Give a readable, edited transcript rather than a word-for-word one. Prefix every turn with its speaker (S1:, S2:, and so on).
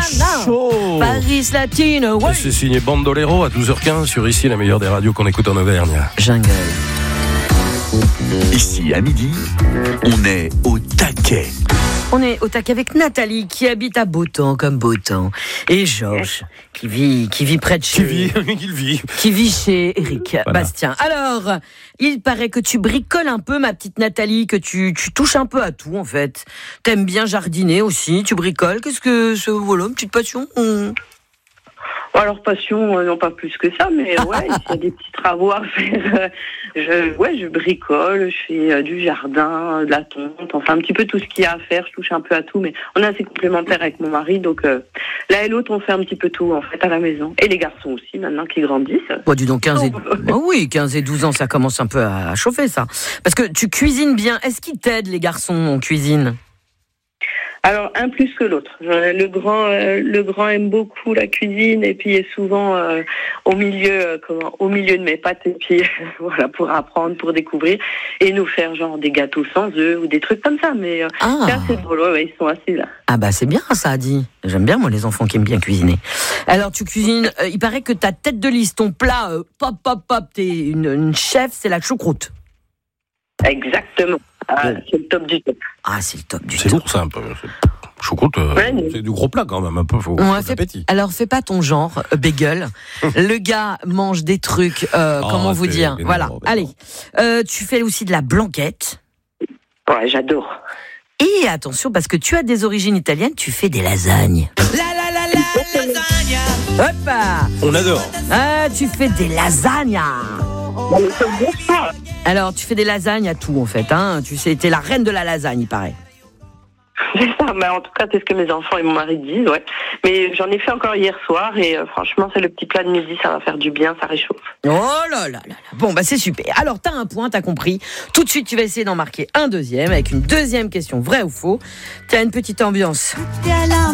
S1: chaud.
S2: Paris Latino, ouais.
S1: C'est signé Bandolero à 12h15 sur Ici, la meilleure des radios qu'on écoute en Auvergne.
S2: Jungle.
S3: Ici, à midi, on est au taquet.
S2: On est au taquet avec Nathalie qui habite à Beautemps comme Beautemps et Georges qui vit près de chez qui vit chez Eric Bastien. Alors, il paraît que tu bricoles un peu, ma petite Nathalie, que tu touches un peu à tout en fait. T'aimes bien jardiner aussi, tu bricoles. Qu'est-ce que c'est, voilà, une petite passion?
S4: Alors passion, non pas plus que ça, mais ouais, il y a des petits travaux à faire. Je bricole, je fais du jardin, de la tonte, enfin un petit peu tout ce qu'il y a à faire. Je touche un peu à tout, mais on est assez complémentaires avec mon mari, donc l'un et l'autre on fait un petit peu tout en fait à la maison. Et les garçons aussi maintenant qui grandissent.
S2: Bon, dis donc 15 et 12 ans, ça commence un peu à chauffer ça. Parce que tu cuisines bien. Est-ce qu'ils t'aident les garçons en cuisine?
S4: Alors, un plus que l'autre. Le grand aime beaucoup la cuisine et puis est souvent au milieu de mes pattes et puis voilà, pour apprendre, pour découvrir et nous faire genre des gâteaux sans œufs ou des trucs comme ça. Mais c'est assez drôle, ouais, ils sont assez là.
S2: Ah bah c'est bien ça, dit. J'aime bien moi les enfants qui aiment bien cuisiner. Alors tu cuisines, il paraît que ta tête de liste, ton plat, t'es une chef, c'est la choucroute.
S4: Exactement. C'est le top du top.
S2: Ah, c'est le top du top.
S1: C'est lourd ça un peu. Choucroute, c'est du gros plat quand même, un peu. Faut appétit.
S2: Alors fais pas ton genre, bagel. Le gars mange des trucs, comment vous dire. Voilà, allez. Tu fais aussi de la blanquette.
S4: Ouais, j'adore.
S2: Et attention, parce que tu as des origines italiennes, tu fais des lasagnes. Lasagna. Hop.
S1: On adore.
S2: Ah, tu fais des lasagnes. Alors, tu fais des lasagnes à tout, en fait. Hein. Tu sais, t'es la reine de la lasagne, il paraît.
S4: C'est ça, mais en tout cas, c'est ce que mes enfants et mon mari disent, ouais. Mais j'en ai fait encore hier soir et franchement, c'est le petit plat de midi, ça va faire du bien, ça réchauffe.
S2: Oh là là là. Bon, bah c'est super. Alors, t'as un point, t'as compris. Tout de suite, tu vas essayer d'en marquer un deuxième avec une deuxième question, vrai ou faux. T'as une petite ambiance.